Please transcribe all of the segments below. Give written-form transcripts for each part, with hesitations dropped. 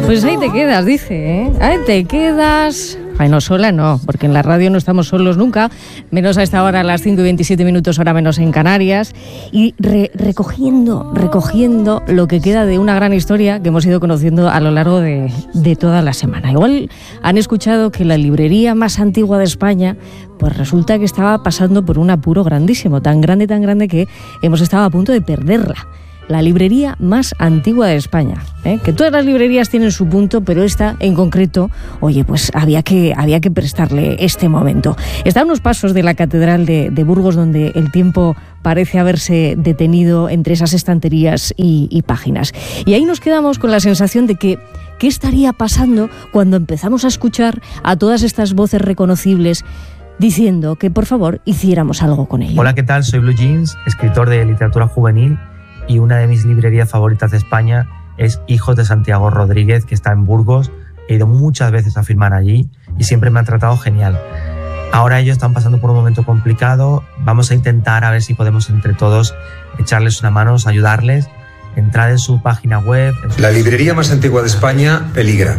Pues ahí te quedas, dice, ¿eh? Ahí te quedas. Ay, no, sola no, porque en la radio no estamos solos nunca, menos a esta hora, a las 5:27, hora menos en Canarias, y recogiendo lo que queda de una gran historia que hemos ido conociendo a lo largo de toda la semana. Igual han escuchado que la librería más antigua de España, pues resulta que estaba pasando por un apuro grandísimo, tan grande que hemos estado a punto de perderla. La librería más antigua de España, ¿eh? Que todas las librerías tienen su punto, pero esta en concreto, oye, pues había que prestarle este momento. Está a unos pasos de la Catedral de Burgos, donde el tiempo parece haberse detenido entre esas estanterías y páginas. Y ahí nos quedamos con la sensación de que ¿qué estaría pasando cuando empezamos a escuchar a todas estas voces reconocibles diciendo que por favor hiciéramos algo con ello? Hola, ¿qué tal? Soy Blue Jeans, escritor de literatura juvenil, y una de mis librerías favoritas de España es Hijos de Santiago Rodríguez, que está en Burgos. He ido muchas veces a firmar allí y siempre me han tratado genial. Ahora ellos están pasando por un momento complicado. Vamos a intentar a ver si podemos entre todos echarles una mano, ayudarles. Entrad en su página web. La librería más antigua de España peligra.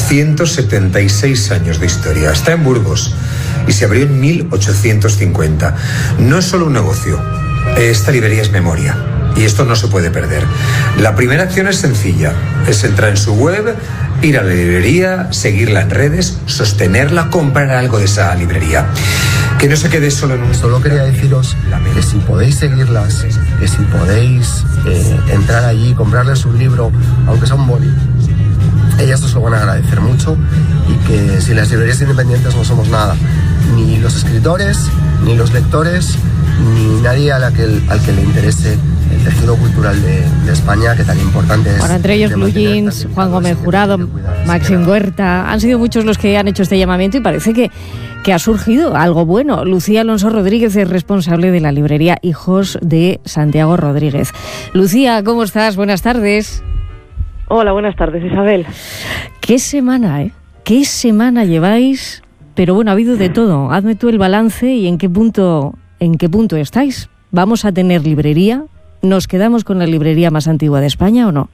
176 años de historia. Está en Burgos y se abrió en 1850. No es solo un negocio. Esta librería es memoria. Y esto no se puede perder. La primera acción es sencilla. Es entrar en su web, ir a la librería, seguirla en redes, sostenerla, comprar algo de esa librería. Que no se quede solo en un... Solo quería deciros que si podéis seguirlas, que si podéis entrar allí, comprarles un libro, aunque sea un boli, ellas os lo van a agradecer mucho, y que si las librerías independientes no somos nada, ni los escritores, ni los lectores, ni nadie al que le interese el tejido cultural de España, que tan importante es. Bueno, entre ellos Blue Jeans, Juan Gómez Jurado, Maxim Huerta, han sido muchos los que han hecho este llamamiento y parece que ha surgido algo bueno. Lucía Alonso Rodríguez es responsable de la librería Hijos de Santiago Rodríguez. Lucía, ¿cómo estás? Buenas tardes. Hola, buenas tardes, Isabel. Qué semana, ¿eh? ¿Qué semana lleváis? Pero bueno, ha habido de todo. Hazme tú el balance y en qué punto estáis. ¿Vamos a tener librería? ¿Nos quedamos con la librería más antigua de España o no?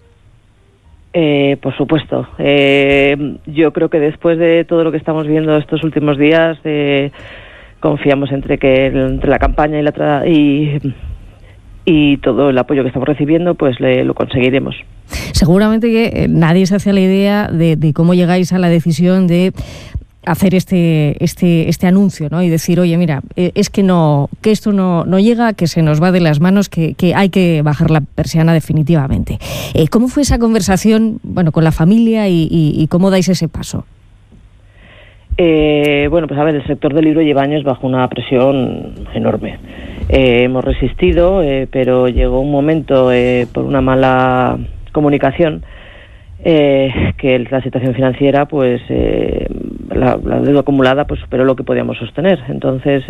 Por supuesto. Yo creo que después de todo lo que estamos viendo estos últimos días, confiamos entre la campaña y todo el apoyo que estamos recibiendo, pues lo conseguiremos. Seguramente que nadie se hace la idea de cómo llegáis a la decisión de hacer este anuncio, ¿no? Y decir, oye, mira, es que esto no llega, que se nos va de las manos, que hay que bajar la persiana definitivamente. ¿Cómo fue esa conversación, bueno, con la familia y cómo dais ese paso? Bueno, pues a ver, el sector del libro lleva años bajo una presión enorme. Hemos resistido, pero llegó un momento por una mala comunicación que la situación financiera, pues la deuda acumulada pues superó lo que podíamos sostener. Entonces,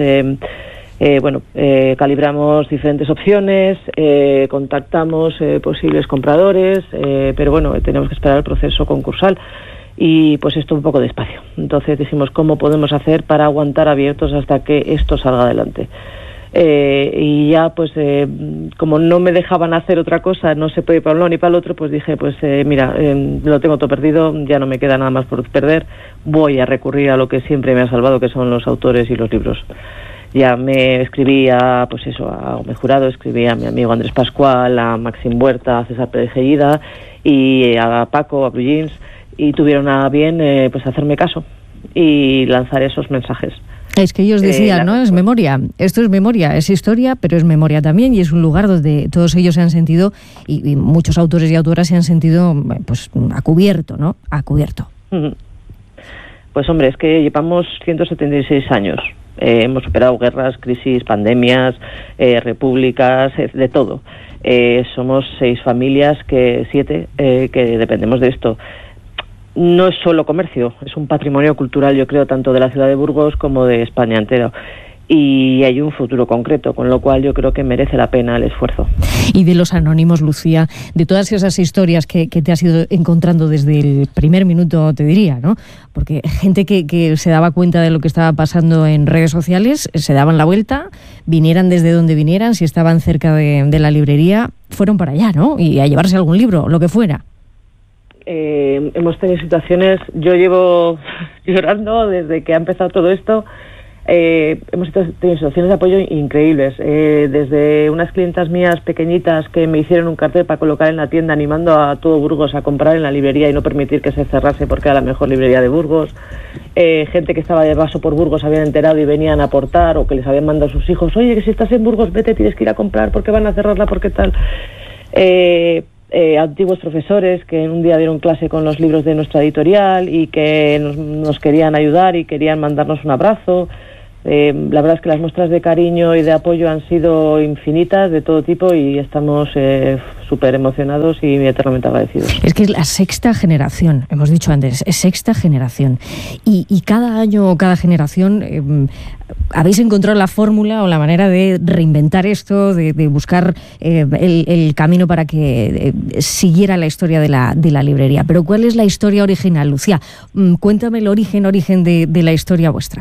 calibramos diferentes opciones, contactamos posibles compradores, pero bueno, tenemos que esperar el proceso concursal y pues esto un poco despacio. Entonces dijimos, ¿cómo podemos hacer para aguantar abiertos hasta que esto salga adelante? Y ya pues como no me dejaban hacer otra cosa, no se puede ir para un lado ni para el otro, pues dije, pues mira, lo tengo todo perdido, ya no me queda nada más por perder, voy a recurrir a lo que siempre me ha salvado, que son los autores y los libros. Ya me escribí a Gómez Jurado, escribí a mi amigo Andrés Pascual, a Maxim Huerta, a César Pérez Gellida y a Paco, a Blue Jeans, y tuvieron a bien pues hacerme caso y lanzar esos mensajes. Es que ellos decían, ¿no? Es memoria. Esto es memoria, es historia, pero es memoria también, y es un lugar donde todos ellos se han sentido, y muchos autores y autoras se han sentido, pues, a cubierto, ¿no? A cubierto. Pues hombre, es que llevamos 176 años. Hemos superado guerras, crisis, pandemias, repúblicas, de todo. Somos 6 familias, 7, que dependemos de esto. No es solo comercio, es un patrimonio cultural, yo creo, tanto de la ciudad de Burgos como de España entera. Y hay un futuro concreto, con lo cual yo creo que merece la pena el esfuerzo. Y de los anónimos, Lucía, de todas esas historias que te has ido encontrando desde el primer minuto, te diría, ¿no? Porque gente que se daba cuenta de lo que estaba pasando en redes sociales, se daban la vuelta, vinieran desde donde vinieran, si estaban cerca de la librería, fueron para allá, ¿no? Y a llevarse algún libro, lo que fuera. hemos tenido situaciones, yo llevo llorando desde que ha empezado todo esto. Hemos tenido situaciones de apoyo increíbles, desde unas clientas mías pequeñitas que me hicieron un cartel para colocar en la tienda animando a todo Burgos a comprar en la librería y no permitir que se cerrase porque era la mejor librería de Burgos, gente que estaba de paso por Burgos habían enterado y venían a aportar, o que les habían mandado a sus hijos, oye, que si estás en Burgos vete, tienes que ir a comprar porque van a cerrarla, porque tal. Antiguos profesores que en un día dieron clase con los libros de nuestra editorial y que nos querían ayudar y querían mandarnos un abrazo. La verdad es que las muestras de cariño y de apoyo han sido infinitas, de todo tipo, y estamos súper emocionados y eternamente agradecidos. Es que es la sexta generación, hemos dicho antes, es sexta generación. Y cada año, cada generación, habéis encontrado la fórmula o la manera de reinventar esto, de buscar el camino para que siguiera la historia de la librería. Pero ¿cuál es la historia original, Lucía? Cuéntame el origen de la historia vuestra.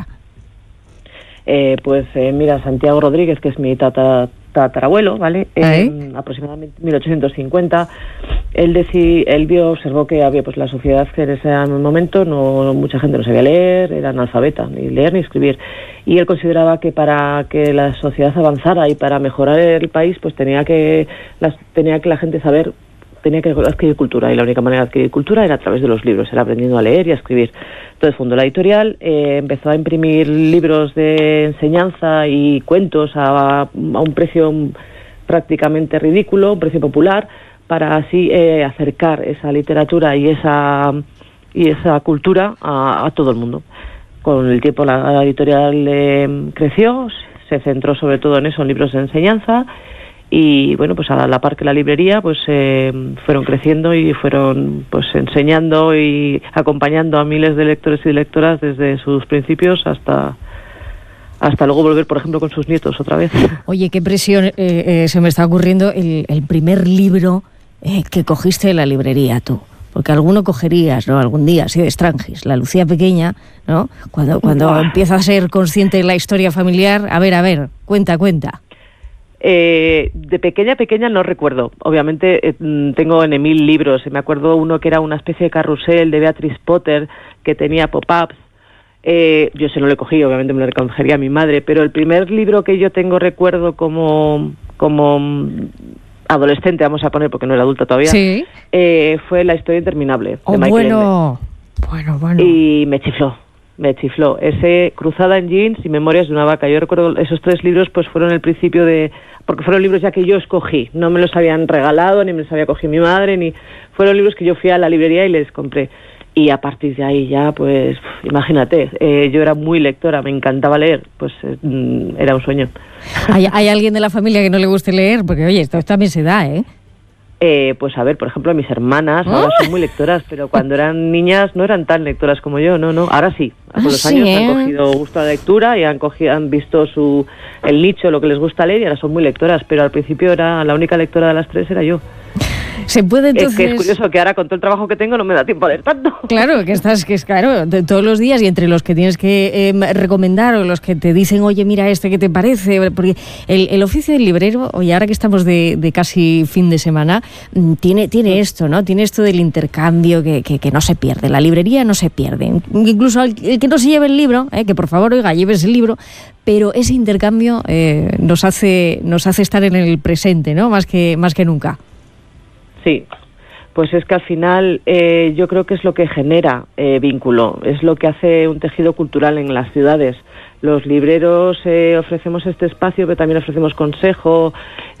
Mira, Santiago Rodríguez, que es mi tatarabuelo, ¿vale? Aproximadamente 1850, él observó que había pues la sociedad que en ese momento mucha gente no sabía leer, era analfabeta, ni leer ni escribir, y él consideraba que para que la sociedad avanzara y para mejorar el país, pues tenía que la gente saber, tenía que adquirir cultura, y la única manera de adquirir cultura era a través de los libros, era aprendiendo a leer y a escribir. Entonces fundó la editorial, empezó a imprimir libros de enseñanza y cuentos a un precio prácticamente ridículo, un precio popular, para así acercar esa literatura y esa cultura a todo el mundo. Con el tiempo la editorial creció, se centró sobre todo en eso, en libros de enseñanza. Y bueno, pues a la par que la librería, pues fueron creciendo y fueron pues enseñando y acompañando a miles de lectores y lectoras desde sus principios hasta luego volver, por ejemplo, con sus nietos otra vez. Oye, qué presión se me está ocurriendo el primer libro que cogiste de la librería tú. Porque alguno cogerías, ¿no? Algún día, así de Strangis, la Lucía pequeña, ¿no? Cuando empieza a ser consciente de la historia familiar, a ver, cuenta. De pequeña no recuerdo. Obviamente tengo en 1000 libros. Me acuerdo uno que era una especie de carrusel de Beatrice Potter que tenía pop-ups. Yo se no lo cogí, obviamente me lo recogería a mi madre, pero el primer libro que yo tengo recuerdo como adolescente, vamos a poner porque no era adulta todavía, ¿sí? Fue La historia interminable de Michael Ende. Bueno. Y me chifló. Ese, Cruzada en jeans y Memorias de una vaca. Yo recuerdo esos 3 libros, pues fueron el principio porque fueron libros ya que yo escogí. No me los habían regalado, ni me los había cogido mi madre, ni fueron libros que yo fui a la librería y les compré. Y a partir de ahí ya, pues, imagínate, yo era muy lectora, me encantaba leer, pues era un sueño. ¿Hay alguien de la familia que no le guste leer? Porque, oye, esto también se da, ¿eh? Pues a ver, por ejemplo, mis hermanas ahora son muy lectoras, pero cuando eran niñas no eran tan lectoras como yo, no. Ahora sí, con los años han cogido gusto a la lectura y han visto el nicho, lo que les gusta leer, y ahora son muy lectoras, pero al principio era la única lectora de las 3 era yo. Se puede entonces... Es curioso que ahora con todo el trabajo que tengo no me da tiempo a leer tanto. Claro, que es claro, todos los días, y entre los que tienes que recomendar o los que te dicen, oye, mira ¿qué te parece? Porque el oficio del librero, oye, ahora que estamos de casi fin de semana, tiene esto, ¿no? Tiene esto del intercambio que no se pierde, la librería no se pierde. Incluso el que no se lleve el libro, que por favor, oiga, lleves el libro, pero ese intercambio nos hace estar en el presente, ¿no? Más que nunca. Sí, pues es que al final yo creo que es lo que genera vínculo, es lo que hace un tejido cultural en las ciudades. Los libreros ofrecemos este espacio, pero también ofrecemos consejo,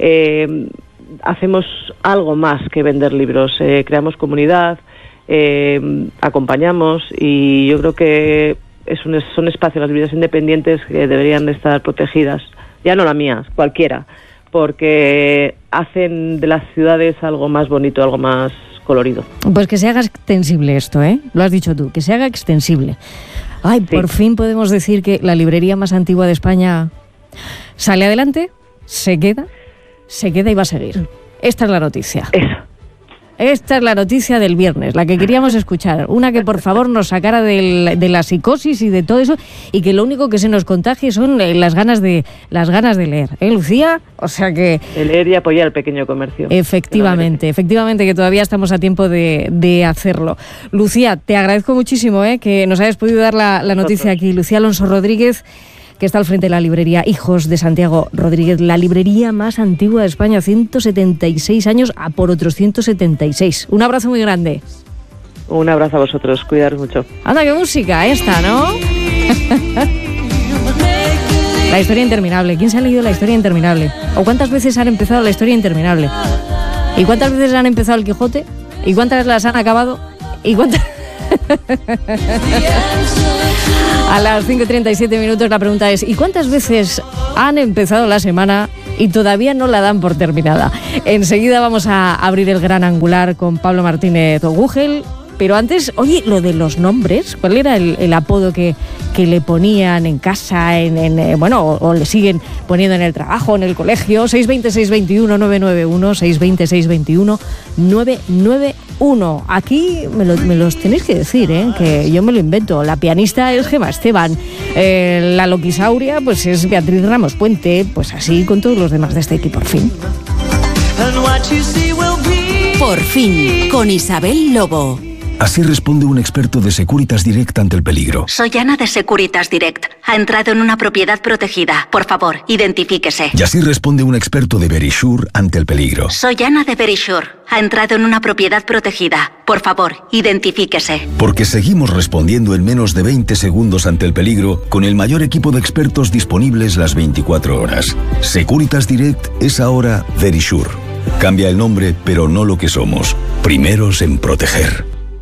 hacemos algo más que vender libros, creamos comunidad, acompañamos, y yo creo que son espacios, las librerías independientes, que deberían de estar protegidas, ya no las mías, cualquiera, porque hacen de las ciudades algo más bonito, algo más colorido. Pues que se haga extensible esto, lo has dicho tú, que se haga extensible. Ay, sí. Por fin podemos decir que la librería más antigua de España sale adelante, se queda y va a seguir. Esta es la noticia. Esta es la noticia del viernes, la que queríamos escuchar. Una que por favor nos sacara de la psicosis y de todo eso, y que lo único que se nos contagie son las ganas de leer. Lucía? O sea que... De leer y apoyar al pequeño comercio. Efectivamente, que todavía estamos a tiempo de hacerlo. Lucía, te agradezco muchísimo que nos hayas podido dar la noticia aquí. Lucía Alonso Rodríguez, que está al frente de la librería Hijos de Santiago Rodríguez, la librería más antigua de España, 176 años, a por otros 176. Un abrazo muy grande. Un abrazo a vosotros, cuidaros mucho. Anda, qué música esta, ¿no? La historia interminable. ¿Quién se ha leído La historia interminable? ¿O cuántas veces han empezado La historia interminable? ¿Y cuántas veces han empezado El Quijote? ¿Y cuántas las han acabado? ¿Y cuántas...? A las 5:37 minutos la pregunta es: ¿y cuántas veces han empezado la semana y todavía no la dan por terminada? Enseguida vamos a abrir el gran angular con Pablo Martínez Ogúgel. Pero antes, oye, lo de los nombres, ¿cuál era el apodo que le ponían en casa, o le siguen poniendo en el trabajo, en el colegio? 620-621-991, 620-621-991. Aquí me los tenéis que decir, que yo me lo invento. La pianista es Gemma Esteban, la loquisauria pues es Beatriz Ramos Puente, pues así con todos los demás de este equipo, por fin. Por fin, con Isabel Lobo. Así responde un experto de Securitas Direct ante el peligro. Soy Ana de Securitas Direct. Ha entrado en una propiedad protegida. Por favor, identifíquese. Y así responde un experto de Verisure ante el peligro. Soy Ana de Verisure. Ha entrado en una propiedad protegida. Por favor, identifíquese. Porque seguimos respondiendo en menos de 20 segundos ante el peligro con el mayor equipo de expertos disponibles las 24 horas. Securitas Direct es ahora Verisure. Cambia el nombre, pero no lo que somos. Primeros en proteger.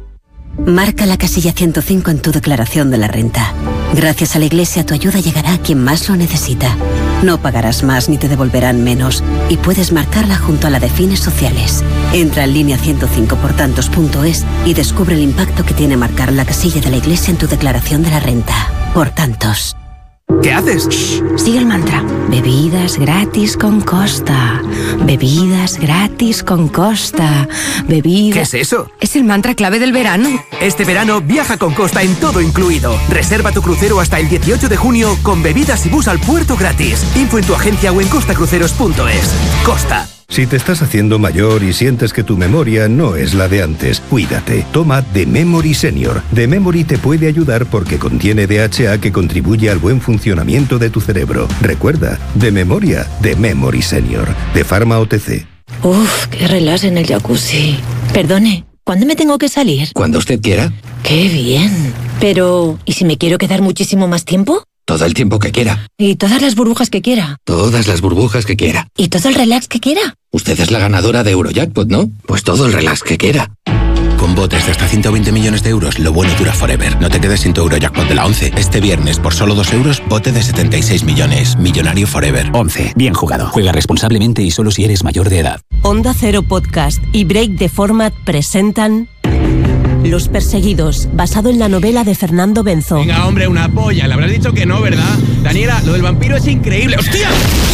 Marca la casilla 105 en tu declaración de la renta. Gracias a la Iglesia, tu ayuda llegará a quien más lo necesita. No pagarás más ni te devolverán menos. Y puedes marcarla junto a la de fines sociales. Entra en línea 105portantos.es y descubre el impacto que tiene marcar la casilla de la Iglesia en tu declaración de la renta. Por tantos. ¿Qué haces? Shh, sigue el mantra. Bebidas gratis con Costa. Bebidas gratis con Costa. Bebidas... ¿Qué es eso? Es el mantra clave del verano. Este verano viaja con Costa en todo incluido. Reserva tu crucero hasta el 18 de junio con bebidas y bus al puerto gratis. Info en tu agencia o en costacruceros.es. Costa. Si te estás haciendo mayor y sientes que tu memoria no es la de antes, cuídate. Toma The Memory Senior. The Memory te puede ayudar porque contiene DHA que contribuye al buen funcionamiento de tu cerebro. Recuerda, de memoria, The Memory Senior. De Pharma OTC. Uf, qué relax en el jacuzzi. Perdone, ¿cuándo me tengo que salir? Cuando usted quiera. ¡Qué bien! Pero, ¿y si me quiero quedar muchísimo más tiempo? Todo el tiempo que quiera. ¿Y todas las burbujas que quiera? Todas las burbujas que quiera. ¿Y todo el relax que quiera? Usted es la ganadora de Eurojackpot, ¿no? Pues todo el relax que quiera. Con botes de hasta 120 millones de euros, lo bueno dura forever. No te quedes sin tu Eurojackpot de la 11. Este viernes, por solo 2 euros, bote de 76 millones. Millonario forever. 11. Bien jugado. Juega responsablemente y solo si eres mayor de edad. Onda Cero Podcast y Break the Format presentan... Los Perseguidos, basado en la novela de Fernando Benzo. Venga, hombre, una polla. Le habrás dicho que no, ¿verdad? Daniela, lo del vampiro es increíble. ¡Hostia!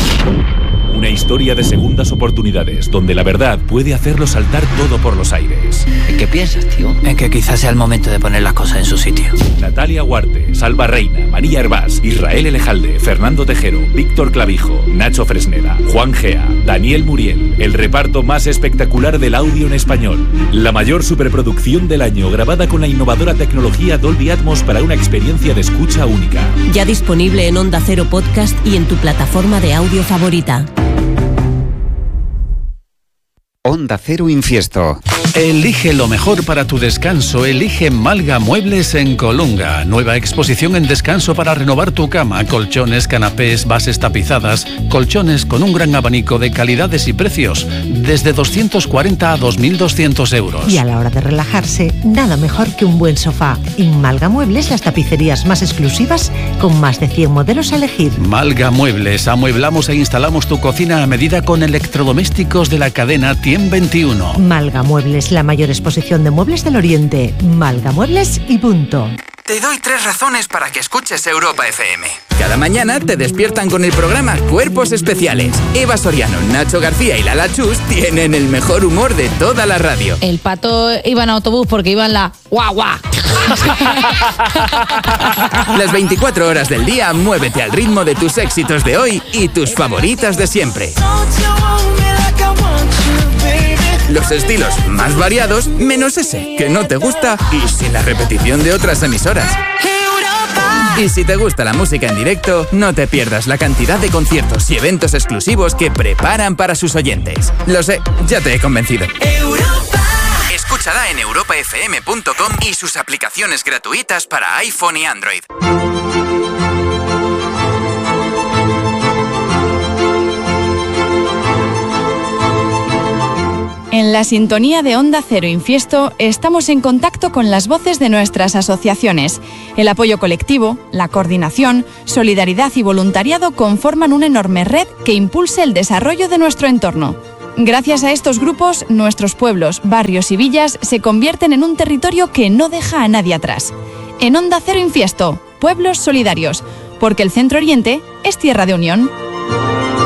Una historia de segundas oportunidades, donde la verdad puede hacerlo saltar todo por los aires. ¿En qué piensas, tío? En que quizás sea el momento de poner las cosas en su sitio. Natalia Huarte, Salva Reina, María Hervás, Israel Elejalde, Fernando Tejero, Víctor Clavijo, Nacho Fresneda, Juan Gea, Daniel Muriel. El reparto más espectacular del audio en español. La mayor superproducción del año, grabada con la innovadora tecnología Dolby Atmos para una experiencia de escucha única. Ya disponible en Onda Cero Podcast y en tu plataforma de audio favorita. Onda Cero Infiesto. Elige lo mejor para tu descanso. Elige Malga Muebles en Colunga. Nueva exposición en descanso para renovar tu cama. Colchones, canapés, bases tapizadas. Colchones con un gran abanico de calidades y precios. Desde 240 a 2.200 euros. Y a la hora de relajarse, nada mejor que un buen sofá. En Malga Muebles, las tapicerías más exclusivas con más de 100 modelos a elegir. Malga Muebles. Amueblamos e instalamos tu cocina a medida con electrodomésticos de la cadena Tiem 21. Malga Muebles, la mayor exposición de muebles del Oriente. Malga Muebles y punto. Te doy 3 razones para que escuches Europa FM. Cada mañana te despiertan con el programa Cuerpos Especiales. Eva Soriano, Nacho García y Lala Chus tienen el mejor humor de toda la radio. El Pato iba en autobús porque iba en la guagua. Las 24 horas del día, muévete al ritmo de tus éxitos de hoy y tus favoritas de siempre. Los estilos más variados, menos ese que no te gusta y sin la repetición de otras emisoras. Y si te gusta la música en directo, no te pierdas la cantidad de conciertos y eventos exclusivos que preparan para sus oyentes. Lo sé, ya te he convencido. Escúchala en europafm.com y sus aplicaciones gratuitas para iPhone y Android. En la sintonía de Onda Cero Infiesto estamos en contacto con las voces de nuestras asociaciones. El apoyo colectivo, la coordinación, solidaridad y voluntariado conforman una enorme red que impulsa el desarrollo de nuestro entorno. Gracias a estos grupos, nuestros pueblos, barrios y villas se convierten en un territorio que no deja a nadie atrás. En Onda Cero Infiesto, Pueblos Solidarios, porque el Centro Oriente es tierra de unión.